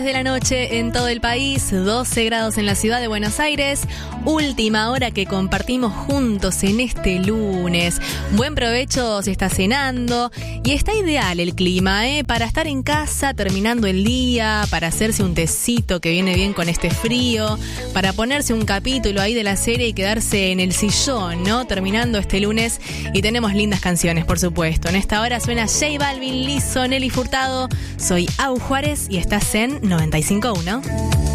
De la noche en todo el país, 12 grados en la ciudad de Buenos Aires, última hora que compartimos juntos en este lunes. Buen provecho si está cenando y está ideal el clima, para estar en casa terminando el día, para hacerse un tecito que viene bien con este frío, para ponerse un capítulo ahí de la serie y quedarse en el sillón, ¿no? Terminando este lunes y tenemos lindas canciones, por supuesto. En esta hora suena J Balvin, Lizzo, Nelly Furtado. Soy Au Juárez y estás en 95.1.